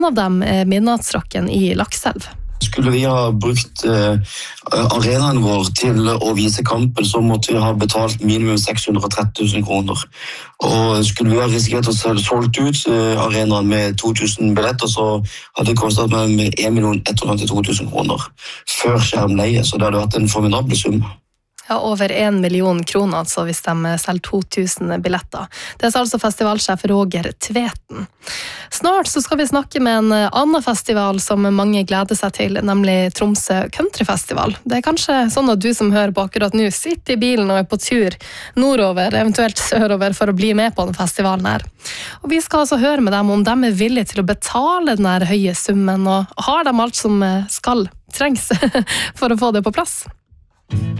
av dem midnattsrocken i Lakselv. Skulle vi ha brukt arenaen vår til å vise kampen, så måtte vi ha betalt minimum 630 000 kroner. Og skulle vi ha risikert å solgt ut arenaen med 2000 billetter, så hadde det kostet mellom 1 192 000 kroner før skjermleie, så det hadde vært en formidabel sum. Ja, over 1 million kroner, altså, hvis de selger 2000 billetter. Det sa altså festivalsjef Roger Tveten. Snart så skal vi snakke med en annen festival som mange gleder seg til, nemlig Tromsø Countryfestival. Det kanskje sånn at du som hører på akkurat nå sitter i bilen og på tur nordover, eventuelt sørover, for å bli med på den festivalen her. Og vi skal altså høre med dem om de villige til å betale den her høye summen, og har de alt som trengs for å få det på plass.